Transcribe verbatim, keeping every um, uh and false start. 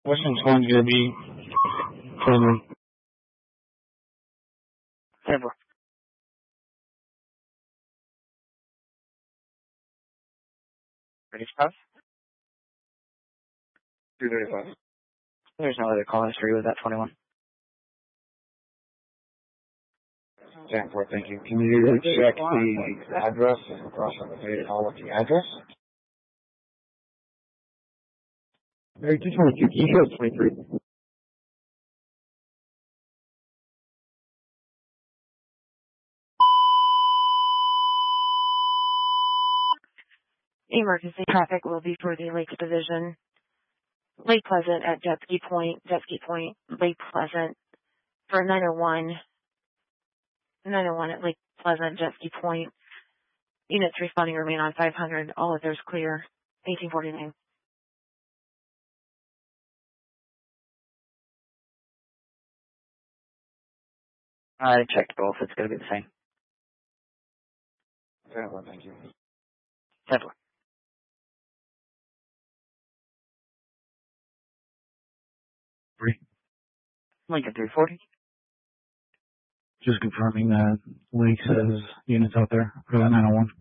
Western's going to be further. Ever. Ready to pass? two thirty-five. There's no other call history with that twenty-one. ten four, thank you. Can you check the address and cross on the page call with the address? Very two twenty-two, can you show twenty-three? Emergency traffic will be for the Lakes Division. Lake Pleasant at Jet Ski Point, Jet Ski Point, Lake Pleasant for nine oh one. nine oh one at Lake Pleasant, Jet Ski Point. Units responding remain on five hundred. All others clear. eighteen forty-nine. I checked both. It's going to be the same. ten four, thank you. ten four. Three. Lincoln three forty. Just confirming that Lake says units out there for that nine oh one.